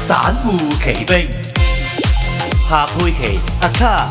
散戶奇兵，夏佩琪阿卡。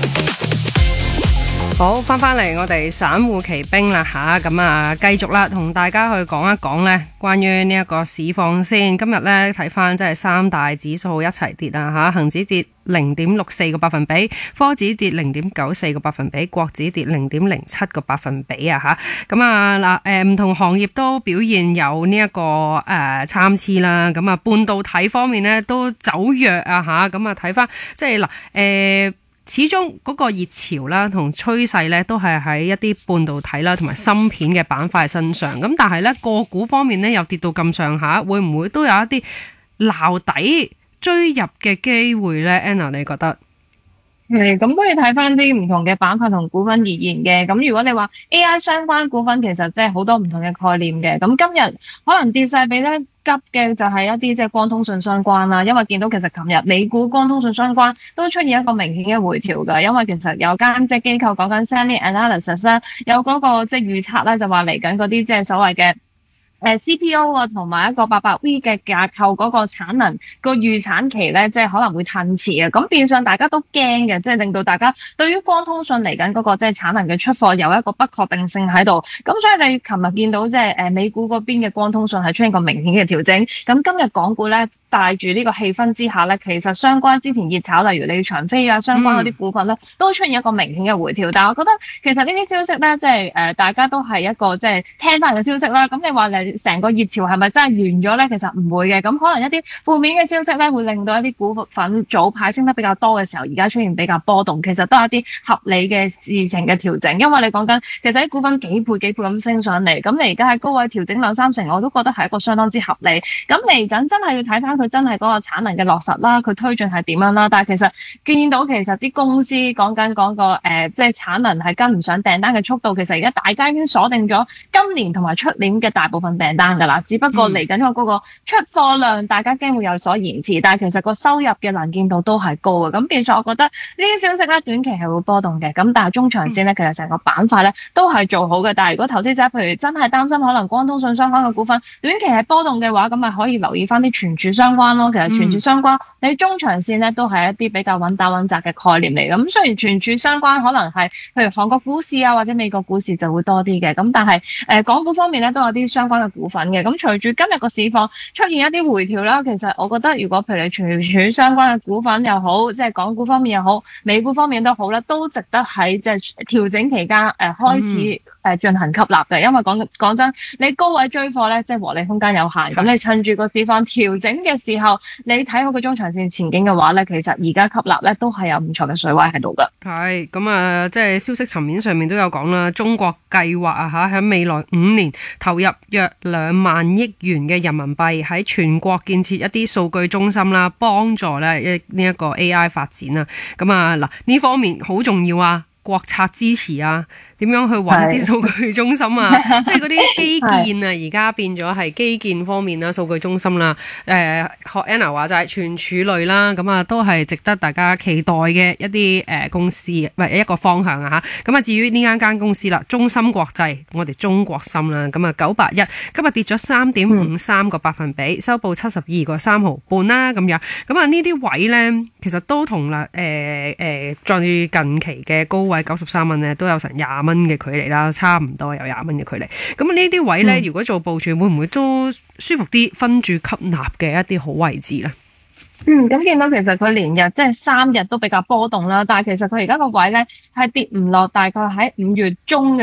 好，翻嚟我哋散戶奇兵啦吓，咁繼續啦，同大家去講一講呢關於呢一個市況先。今日呢睇翻即係三大指數一齊跌啊吓，恒指跌0.64個百分比，科指跌0.94個百分比，國指跌0.07個百分比啊吓。咁唔同行業都表現有呢一個參差啦。咁半導體方面呢都走弱啊吓。咁睇翻即係始終嗰個熱潮啦同趨勢咧都係喺一啲半導體啦同埋芯片嘅板塊身上，咁但係咧個股方面咧又跌到咁上下，會唔會都有一啲撈底追入嘅機會咧 ？Anna 你覺得？ 咁可以睇翻啲唔同嘅板塊同股份而言嘅。咁如果你話 AI 相關股份，其實即係好多唔同嘅概念嘅。咁今日可能跌勢比咧急嘅就係一啲即係光通訊相關啦，因為見到其實琴日美股光通訊相關都出現一個明顯嘅回調㗎，因為其實有間即係機構講緊 Semi Analysis 咧，有嗰個即係預測咧就話嚟緊嗰啲即係所謂嘅CPU 啊，同埋一個800V 嘅架構嗰個產能個預產期咧，即係可能會褪遲啊。咁變相大家都驚嘅，即係令到大家對於光通訊嚟緊嗰個即係產能嘅出貨有一個不確定性喺度。咁所以你琴日見到即係美股嗰邊嘅光通訊係出現個明顯嘅調整。咁今日港股咧帶住呢個氣氛之下咧，其實相關之前熱炒，例如你長飛啊相關嗰啲股份咧，都出現一個明顯嘅回調。但係我覺得其實呢啲消息咧，即係大家都係一個即係聽翻嘅消息啦。咁你話成個熱潮係咪真係完咗咧？其實唔會嘅。咁可能一啲負面嘅消息咧，會令到一啲股份早排升得比較多嘅時候，而家出現比較波動。其實都係一啲合理嘅事情嘅調整。因為你講緊其實啲股份幾倍咁升上嚟，咁你而家喺高位調整2-3成，我都覺得係一個相當之合理。咁嚟緊真係要睇翻佢真係嗰個產能嘅落實啦，佢推進係點樣啦？但係其實見到其實啲公司講個即係產能係跟唔上訂單嘅速度。其實而家大家已經鎖定咗今年同埋出年嘅大部分訂單㗎啦，只不過嚟緊嗰個出貨量大家驚會有所延遲，但係其實個收入嘅能見度都係高嘅。咁變咗我覺得呢啲消息咧短期係會波動嘅，咁但係中長線咧其實成個板塊咧都係做好嘅。但係如果投資者譬如真係擔心可能光通訊相關嘅股份短期係波動嘅話，咁咪可以留意翻啲存儲相關咯。其實存儲相關你中長線咧都係一啲比較穩打穩紮嘅概念嚟。咁雖然存儲相關可能係譬如韓國股市啊或者美國股市就會多啲嘅，咁但係港股方面咧都有啲相關嘅股份嘅。咁隨住今日個市況出現一啲回調啦，其實我覺得如果譬如你存儲相關嘅股份又好，即係港股方面又好，美股方面都好啦，都值得喺即係調整期間開始進行吸納嘅。因為講真，你高位追貨咧，即係獲利空間有限。咁你趁住個市況調整嘅時候，你睇好個中長線前景嘅話咧，其實而家吸納咧都係有唔錯嘅水位喺度㗎。 係咁即係消息層面上面都有講啦，中國計劃喺未來5年投入約2萬億元嘅人民幣喺全國建設一啲數據中心啦，幫助咧呢一個 AI 發展啊。咁呢方面好重要啊，國策支持啊。點樣去揾啲數據中心啊？即係嗰啲基建啊，而家變咗係基建方面啦，數據中心啦。學 Anna 話就係存儲類啦，咁都係值得大家期待嘅一啲公司，唔係一個方向啊嚇。咁至於呢間公司啦，中芯國際，我哋中國芯啦，咁981今日跌咗3.53個百分比，收報72個3毫半啦，咁樣。咁呢啲位咧，其實都同最近期嘅高位93蚊咧，都有成20蚊嘅距離啦，差唔多有20蚊嘅距離。咁呢啲位咧，如果做部署，會唔會都舒服啲，分住吸納嘅一啲好位置咧？ 咁見到其實佢連日即係3日都比較波動啦，但係其實佢而家個位咧係跌唔落，大概喺5月中嘅